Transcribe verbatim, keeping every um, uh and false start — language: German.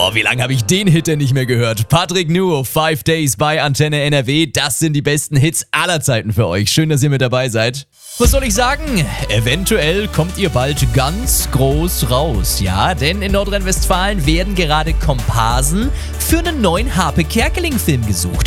Boah, wie lange habe ich den Hit denn nicht mehr gehört? Patrick Nuo, Five Days bei Antenne N R W. Das sind die besten Hits aller Zeiten für euch. Schön, dass ihr mit dabei seid. Was soll ich sagen? Eventuell kommt ihr bald ganz groß raus, ja? Denn in Nordrhein-Westfalen werden gerade Komparsen für einen neuen Harpe Kerkeling-Film gesucht.